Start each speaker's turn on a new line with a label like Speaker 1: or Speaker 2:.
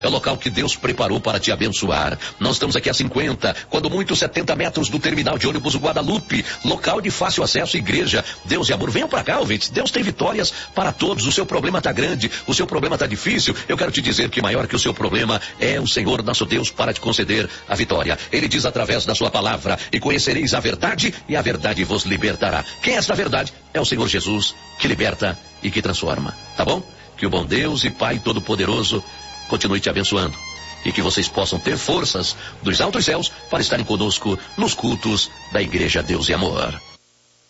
Speaker 1: É o local que Deus preparou para te abençoar. Nós estamos aqui a 50, quando muito 70 metros do terminal de ônibus Guadalupe. Local de fácil acesso, igreja. Deus e amor. Venham para cá, ouvintes. Deus tem vitórias para todos. O seu problema está grande, o seu problema está difícil. Eu quero te dizer que maior que o seu problema é o Senhor nosso Deus para te conceder a vitória. Ele diz através da sua palavra: e conhecereis a verdade, e a verdade vos libertará. Quem é esta verdade? É o Senhor Jesus, que liberta e que transforma. Tá bom? Que o bom Deus e Pai Todo-Poderoso continue te abençoando. E que vocês possam ter forças dos altos céus para estarem conosco nos cultos da Igreja Deus e Amor.